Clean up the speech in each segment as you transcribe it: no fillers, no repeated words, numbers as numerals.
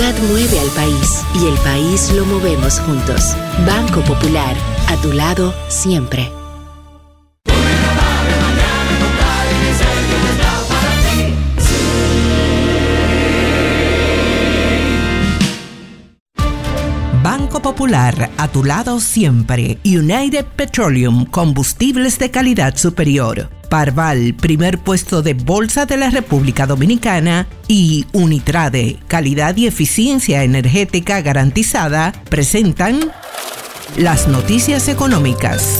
solidaridad mueve al país y el país lo movemos juntos. Banco Popular, a tu lado siempre. Banco Popular, a tu lado siempre. United Petroleum, combustibles de calidad superior. Parval, primer puesto de bolsa de la República Dominicana. Y Unitrade, calidad y eficiencia energética garantizada, presentan las noticias económicas.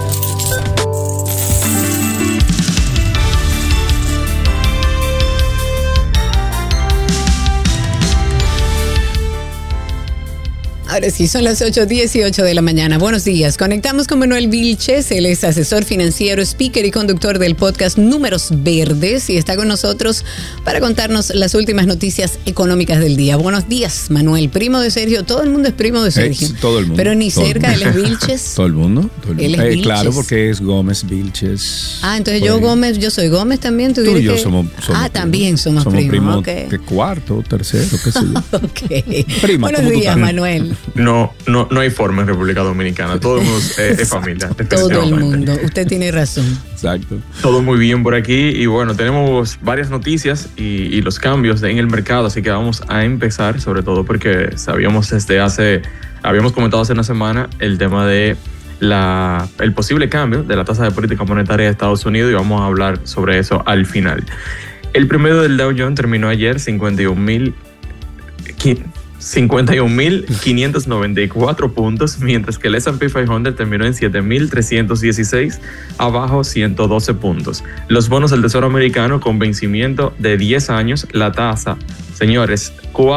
Ahora sí, son las 8:18 de la mañana. Buenos días. Conectamos con Manuel Vilches. Él es asesor financiero, speaker y conductor del podcast Números Verdes y está con nosotros para contarnos las últimas noticias económicas del día. Buenos días, Manuel. Primo de Sergio. Todo el mundo es primo de Sergio. Todo el mundo. Pero ni cerca, él es Vilches. Todo el mundo. Él es Vilches. Claro, porque es Gómez Vilches. Entonces yo soy Gómez también. Tú y yo somos también somos primos. Okay. De cuarto, tercero, qué sé yo. Ok. Prima, buenos días, Manuel. No hay forma en República Dominicana. Todo el mundo es familia. Todo el mundo. Usted tiene razón. Exacto. Todo muy bien por aquí. Y bueno, tenemos varias noticias y los cambios en el mercado. Así que vamos a empezar, sobre todo porque habíamos comentado hace una semana el tema de el posible cambio de la tasa de política monetaria de Estados Unidos y vamos a hablar sobre eso al final. El promedio del Dow Jones terminó ayer 51.594 puntos, mientras que el S&P 500 terminó en 7.316, abajo 112 puntos. Los bonos del Tesoro americano con vencimiento de 10 años, la tasa, señores,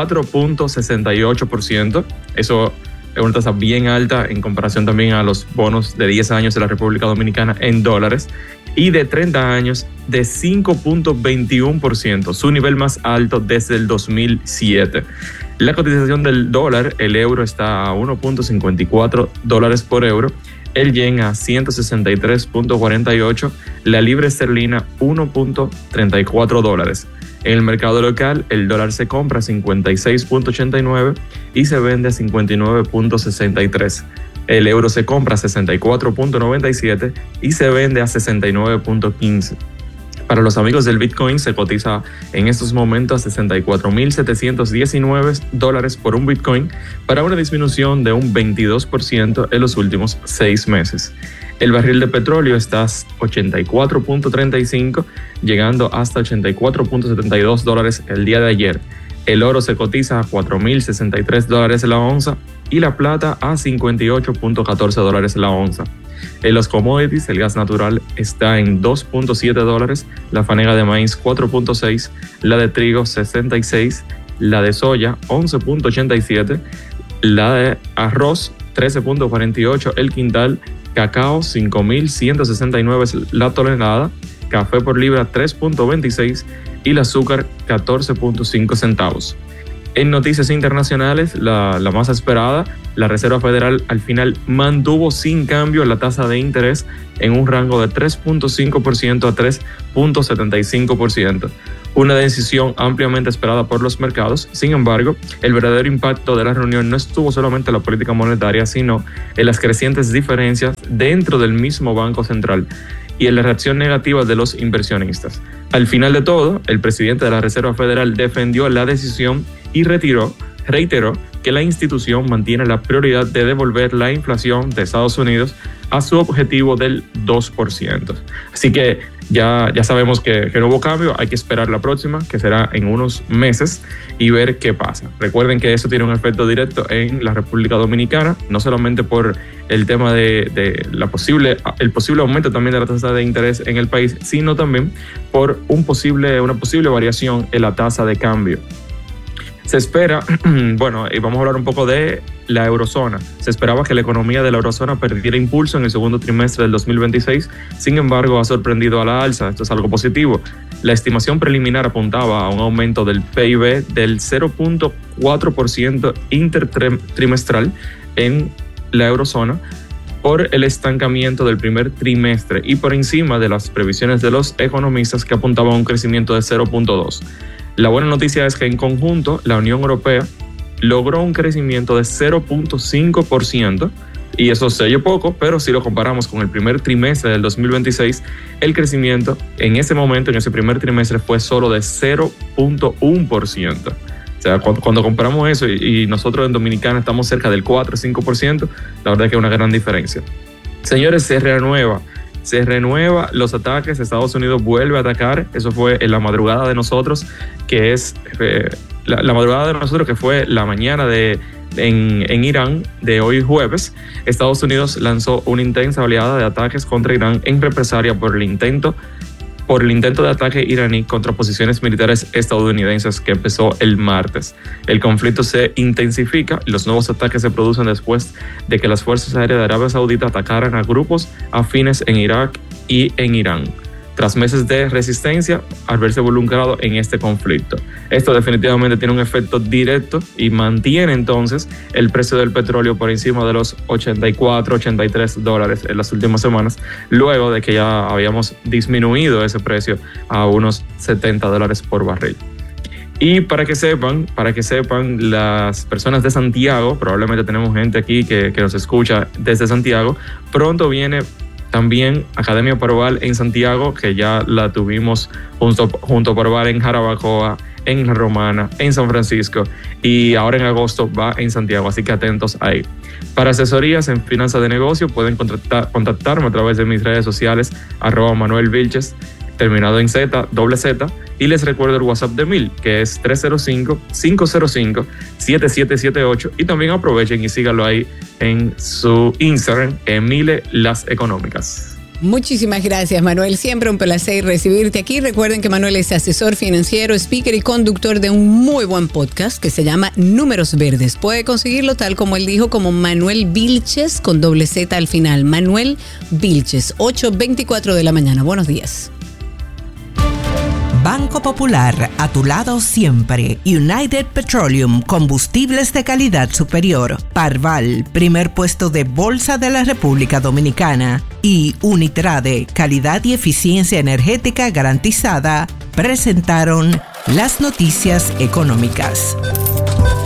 4.68%. Eso es una tasa bien alta en comparación también a los bonos de 10 años de la República Dominicana en dólares. Y de 30 años de 5.21%, su nivel más alto desde el 2007. La cotización del dólar, el euro está a 1.54 dólares por euro, el yen a 163.48, la libra esterlina 1.34 dólares. En el mercado local, el dólar se compra a 56.89 y se vende a 59.63. El euro se compra a 64.97 y se vende a 69.15. Para los amigos del Bitcoin se cotiza en estos momentos a $64,719 por un Bitcoin, para una disminución de un 22% en los últimos 6 meses. El barril de petróleo está a 84.35, llegando hasta $84.72 el día de ayer. El oro se cotiza a $4,063 la onza y la plata a $58.14 la onza. En los commodities, el gas natural está en $2.7, la fanega de maíz 4.6, la de trigo 66, la de soya 11.87, la de arroz 13.48 el quintal, cacao 5.169 la tonelada, café por libra 3.26 y el azúcar 14.5 centavos. En noticias internacionales, la más esperada, la Reserva Federal al final mantuvo sin cambio la tasa de interés en un rango de 3.5% a 3.75%. Una decisión ampliamente esperada por los mercados. Sin embargo, el verdadero impacto de la reunión no estuvo solamente en la política monetaria, sino en las crecientes diferencias dentro del mismo Banco Central y en la reacción negativa de los inversionistas. Al final de todo, el presidente de la Reserva Federal defendió la decisión y reiteró que la institución mantiene la prioridad de devolver la inflación de Estados Unidos a su objetivo del 2%. Así que ya sabemos que no hubo cambio, hay que esperar la próxima, que será en unos meses, y ver qué pasa. Recuerden que eso tiene un efecto directo en la República Dominicana, no solamente por el tema de el posible aumento también de la tasa de interés en el país, sino también por una posible variación en la tasa de cambio. Se espera, y vamos a hablar un poco de la eurozona. Se esperaba que la economía de la eurozona perdiera impulso en el segundo trimestre del 2026, sin embargo ha sorprendido a la alza. Esto es algo positivo. La estimación preliminar apuntaba a un aumento del PIB del 0.4% intertrimestral en la eurozona por el estancamiento del primer trimestre y por encima de las previsiones de los economistas que apuntaban a un crecimiento de 0.2%. La buena noticia es que en conjunto la Unión Europea logró un crecimiento de 0.5%, y eso se oye poco, pero si lo comparamos con el primer trimestre del 2026, el crecimiento en ese momento, en ese primer trimestre, fue solo de 0.1%. O sea, cuando comparamos eso y nosotros en Dominicana estamos cerca del 4 o 5%, la verdad es que es una gran diferencia. Señores, se renueva los ataques. Estados Unidos vuelve a atacar. Eso fue en la madrugada de nosotros, que es la madrugada de nosotros, que fue la mañana en Irán de hoy jueves. Estados Unidos lanzó una intensa oleada de ataques contra Irán en represalia por el intento de ataque iraní contra posiciones militares estadounidenses que empezó el martes. El conflicto se intensifica y los nuevos ataques se producen después de que las fuerzas aéreas de Arabia Saudita atacaran a grupos afines en Irak y en Irán, tras meses de resistencia al verse involucrado en este conflicto. Esto definitivamente tiene un efecto directo y mantiene entonces el precio del petróleo por encima de los $84-83 en las últimas semanas, luego de que ya habíamos disminuido ese precio a unos $70 por barril. Y para que sepan, las personas de Santiago, probablemente tenemos gente aquí que nos escucha desde Santiago, pronto viene también Academia Parval en Santiago, que ya la tuvimos junto a Parval en Jarabacoa, en La Romana, en San Francisco, y ahora en agosto va en Santiago, así que atentos ahí. Para asesorías en finanzas de negocio pueden contactarme a través de mis redes sociales, @ManuelVilches, terminado en Z, y les recuerdo el WhatsApp de Mil, que es 305-505-7778, y también aprovechen y síganlo ahí en su Instagram, Mile Las Económicas. Muchísimas gracias, Manuel. Siempre un placer recibirte aquí. Recuerden que Manuel es asesor financiero, speaker y conductor de un muy buen podcast que se llama Números Verdes. Puede conseguirlo tal como él dijo, como Manuel Vilches, con Z al final. Manuel Vilches, 8:24 de la mañana. Buenos días. Banco Popular, a tu lado siempre. United Petroleum, combustibles de calidad superior. Parval, primer puesto de bolsa de la República Dominicana. Y Unitrade, calidad y eficiencia energética garantizada, presentaron las noticias económicas.